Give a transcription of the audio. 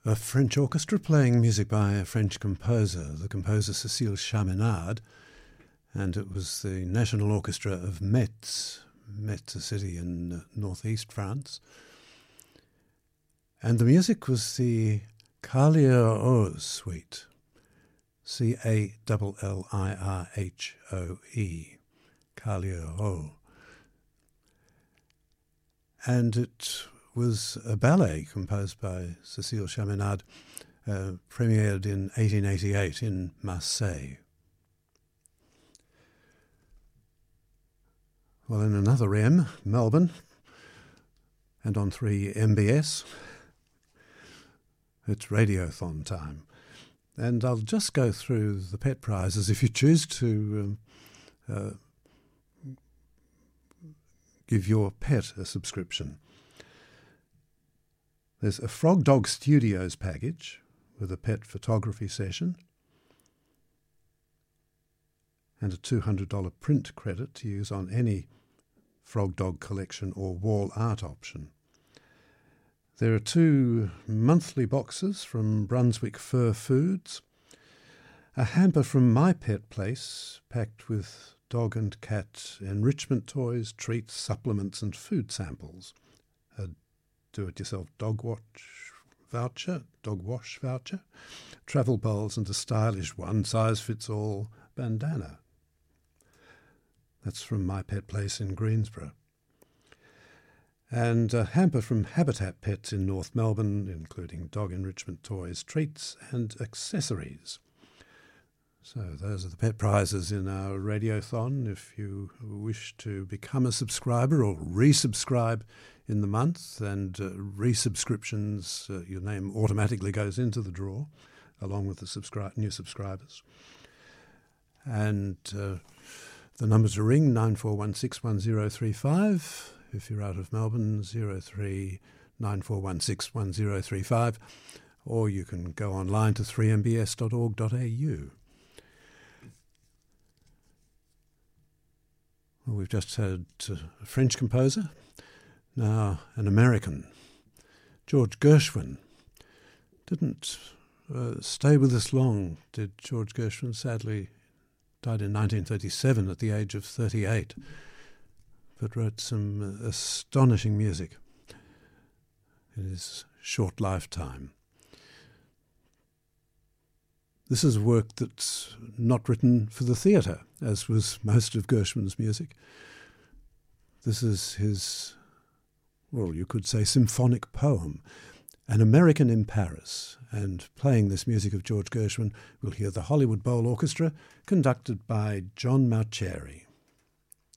A French orchestra playing music by a French composer, the composer Cécile Chaminade, and it was the National Orchestra of Metz, a city in northeast France. And the music was the Callirhoe Suite, Callirhoe, Callirhoe. And it was a ballet composed by Cécile Chaminade, premiered in 1888 in Marseille. Well, in another M, Melbourne, and on 3 MBS, it's Radiothon time. And I'll just go through the pet prizes if you choose to give your pet a subscription. There's a Frog Dog Studios package with a pet photography session and a $200 print credit to use on any Frog Dog collection or wall art option. There are 2 monthly boxes from Brunswick Fur Foods, a hamper from My Pet Place packed with dog and cat enrichment toys, treats, supplements and food samples, a do-it-yourself dog wash voucher, travel bowls and a stylish one-size-fits-all bandana. That's from My Pet Place in Greensborough. And a hamper from Habitat Pets in North Melbourne, including dog enrichment toys, treats and accessories. So those are the pet prizes in our Radiothon. If you wish to become a subscriber or resubscribe in the month, and resubscriptions, your name automatically goes into the draw, along with the new subscribers. And the number to ring, 94161035. If you're out of Melbourne, 0394161035. Or you can go online to 3mbs.org.au. Well, we've just had a French composer, now an American. George Gershwin didn't stay with us long, did George Gershwin? Sadly died in 1937 at the age of 38, but wrote some astonishing music in his short lifetime. This is work that's not written for the theatre, as was most of Gershwin's music. This is his, well, you could say symphonic poem, An American in Paris. And playing this music of George Gershwin, we'll hear the Hollywood Bowl Orchestra, conducted by John Mauceri.